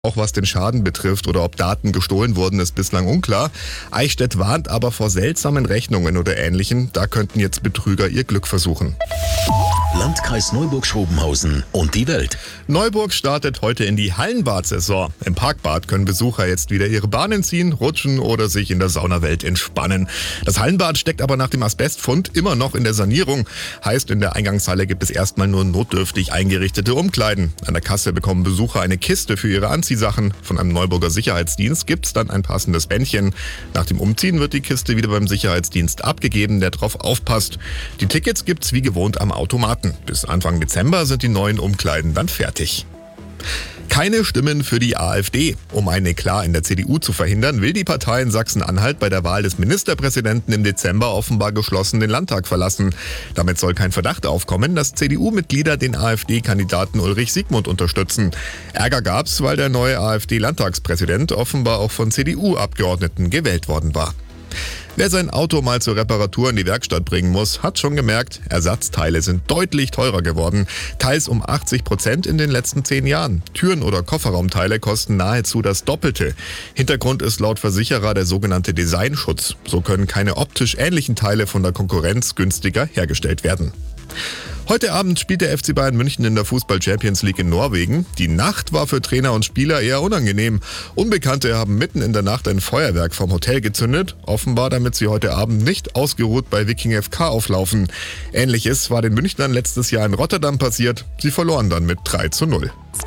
Auch was den Schaden betrifft oder ob Daten gestohlen wurden, ist bislang unklar. Eichstätt warnt aber vor seltsamen Rechnungen oder Ähnlichem. Da könnten jetzt Betrüger ihr Glück versuchen. Landkreis Neuburg-Schrobenhausen und die Welt. Neuburg startet heute in die Hallenbad-Saison. Im Parkbad können Besucher jetzt wieder ihre Bahnen ziehen, rutschen oder sich in der Saunawelt entspannen. Das Hallenbad steckt aber nach dem Asbestfund immer noch in der Sanierung. Heißt, in der Eingangshalle gibt es erstmal nur notdürftig eingerichtete Umkleiden. An der Kasse bekommen Besucher eine Kiste für ihre Anziehsachen. Von einem Neuburger Sicherheitsdienst gibt's dann ein passendes Bändchen. Nach dem Umziehen wird die Kiste wieder beim Sicherheitsdienst abgegeben, der drauf aufpasst. Die Tickets gibt's wie gewohnt am Automaten. Bis Anfang Dezember sind die neuen Umkleiden dann fertig. Keine Stimmen für die AfD. Um ein Eklat in der CDU zu verhindern, will die Partei in Sachsen-Anhalt bei der Wahl des Ministerpräsidenten im Dezember offenbar geschlossen den Landtag verlassen. Damit soll kein Verdacht aufkommen, dass CDU-Mitglieder den AfD-Kandidaten Ulrich Siegmund unterstützen. Ärger gab's, weil der neue AfD-Landtagspräsident offenbar auch von CDU-Abgeordneten gewählt worden war. Wer sein Auto mal zur Reparatur in die Werkstatt bringen muss, hat schon gemerkt, Ersatzteile sind deutlich teurer geworden. Teils um 80% in den letzten 10 Jahren. Türen oder Kofferraumteile kosten nahezu das Doppelte. Hintergrund ist laut Versicherer der sogenannte Designschutz. So können keine optisch ähnlichen Teile von der Konkurrenz günstiger hergestellt werden. Heute Abend spielt der FC Bayern München in der Fußball-Champions League in Norwegen. Die Nacht war für Trainer und Spieler eher unangenehm. Unbekannte haben mitten in der Nacht ein Feuerwerk vom Hotel gezündet, offenbar damit sie heute Abend nicht ausgeruht bei Viking FK auflaufen. Ähnliches war den Münchnern letztes Jahr in Rotterdam passiert. Sie verloren dann mit 3:0.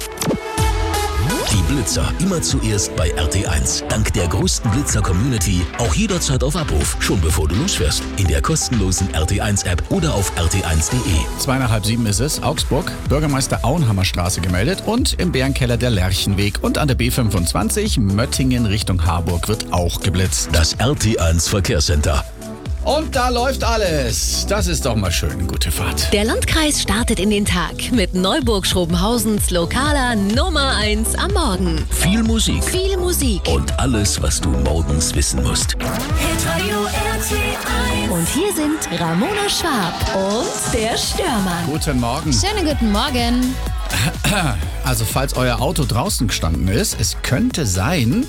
Die Blitzer immer zuerst bei RT1. Dank der größten Blitzer-Community auch jederzeit auf Abruf. Schon bevor du losfährst. In der kostenlosen RT1-App oder auf rt1.de. 6:30 ist es. Augsburg, Bürgermeister Auenhammerstraße gemeldet und im Bärenkeller der Lerchenweg. Und an der B25 Möttingen Richtung Harburg wird auch geblitzt. Das RT1 Verkehrscenter. Und da läuft alles. Das ist doch mal schön. Gute Fahrt. Der Landkreis startet in den Tag mit Neuburg-Schrobenhausens lokaler Nummer 1 am Morgen. Viel Musik. Viel Musik. Und alles, was du morgens wissen musst. Hitradio RT1. Und hier sind Ramona Schwab und der Störmann. Guten Morgen. Schönen guten Morgen. Also falls euer Auto draußen gestanden ist, es könnte sein,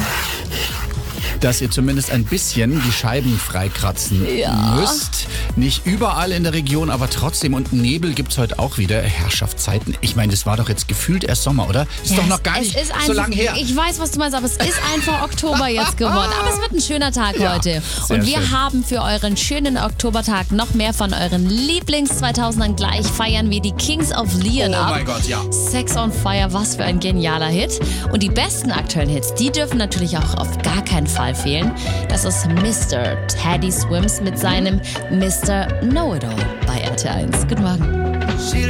dass ihr zumindest ein bisschen die Scheiben freikratzen müsst. Nicht überall in der Region, aber trotzdem. Und Nebel gibt's heute auch wieder. Herrschaftszeiten. Ich meine, das war doch jetzt gefühlt erst Sommer, oder? Ist doch noch gar nicht so lange her. Ich weiß, was du meinst, aber es ist einfach Oktober jetzt geworden. Aber es wird ein schöner Tag heute. Und wir haben für euren schönen Oktobertag noch mehr von euren Lieblings-2000ern. Gleich feiern wir die Kings of Leon ab. Oh mein Gott, ja. Sex on Fire, was für ein genialer Hit. Und die besten aktuellen Hits, die dürfen natürlich auch auf gar keinen Fall fehlen. Das ist Mr. Teddy Swims mit seinem Mr. Know-It-All bei RT1. Guten Morgen.